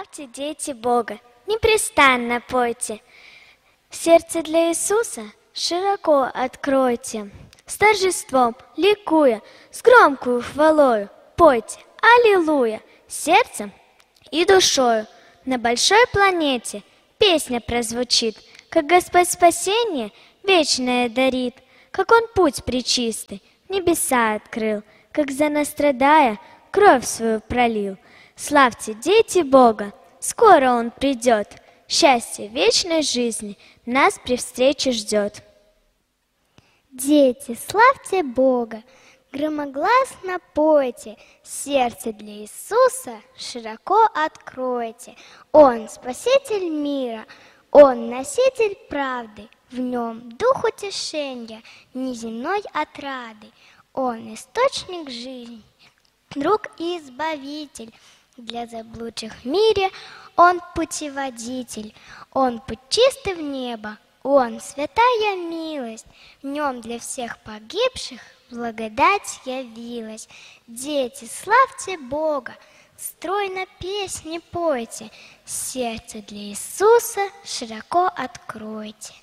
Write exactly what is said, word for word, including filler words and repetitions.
Славьте, дети Бога, непрестанно пойте. Сердце для Иисуса широко откройте. С торжеством, ликуя, с громкую хвалою пойте «Аллилуйя» сердцем и душою. На большой планете песня прозвучит, как Господь спасение вечное дарит, как Он путь пречистый небеса открыл, как за нас страдая кровь свою пролил. Славьте, дети Бога, скоро Он придет, счастье вечной жизни нас при встрече ждет. Дети, славьте Бога, громогласно пойте, сердце для Иисуса широко откройте. Он спаситель мира, Он носитель правды, в Нем дух утешения, неземной отрады. Он источник жизни, друг и избавитель, для заблудших в мире Он путеводитель, Он путь чистый в небо, Он святая милость, в Нем для всех погибших благодать явилась. Дети, славьте Бога, стройно песни пойте, сердце для Иисуса широко откройте.